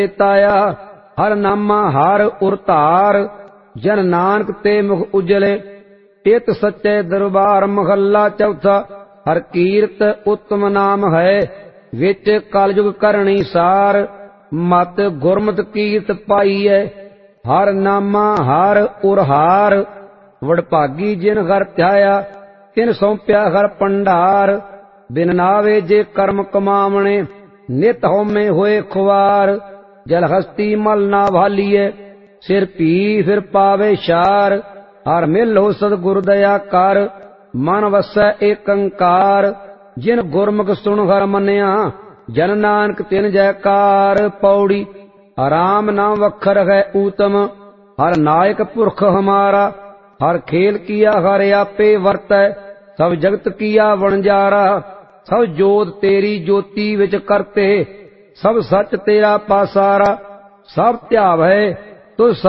ਤਾਇਆ। ਹਰ ਨਾਮਾ ਹਰ ਉਰ ਧਾਰ, ਜਨ ਨਾਨਕ ਤੇ ਮੁਖ ਉਜਲੇ। ਇਤ ਸੱਚੇ ਦਰਬਾਰ ਮਹੱਲਾ ਚੌਥਾ। ਹਰ ਕੀਰਤ ਉਤਮ ਨਾਮ ਹੈ, ਵਿੱਚ ਕਲਯੁਗ ਕਰਨੀ ਸਾਰ। ਮਤ ਗੁਰਮਤਿ ਕੀਰਤ ਪਾਈਐ, ਹਰ ਨਾਮਾ ਹਰ ਉਰ ਹਾਰ। ਵਡਭਾਗੀ ਜਿਨ ਹਰ ਧਿਆਇਆ, ਤਿਨ ਸੌਂਪਿਆ ਹਰ ਭੰਡਾਰ। ਬਿਨ ਨਾਵੇ ਜੇ ਕਰਮ ਕਮਾਵਣੇ, ਨਿਤ ਹਉਮੈ ਹੋਏ ਖੁਆਰ। ਜਲ ਹਸਤੀ ਮਲ ਨਾ ਭਾਲੀਐ, ਸਿਰ ਭੀ ਫਿਰ ਪਾਵੇ ਸ਼ਾਰ। ਹਰ ਮਿਲੋ ਸਤਿਗੁਰ ਦਇਆ ਕਰ, ਮਨ ਵਸੈ ਏਕੰਕਾਰ। ਜਿਨ ਗੁਰਮੁਖ ਸੁਣ ਹਰ ਮੰਨਿਆ, ਜਨ ਨਾਨਕ ਤਿਨ ਜੈਕਾਰ। ਪੌੜੀ। ਰਾਮ ਨਾਮ ਵਖਰ ਹੈ ਊਤਮ, ਹਰ ਨਾਇਕ ਪੁਰਖ ਹਮਾਰਾ। ਹਰ ਖੇਲ ਕੀਆ ਹਰ ਆਪੇ ਵਰਤੈ, ਸਭ ਜਗਤ ਕੀਆ ਵਣਜਾਰਾ। ਸਭ ਜੋਤ ਤੇਰੀ ਜੋਤੀ ਵਿੱਚ ਕਰਤੇ, ਸਭ ਸੱਚ ਤੇਰਾ ਪਾਸਾਰਾ। ਸਭ ਧਿਆਵੈ ਤੁਧ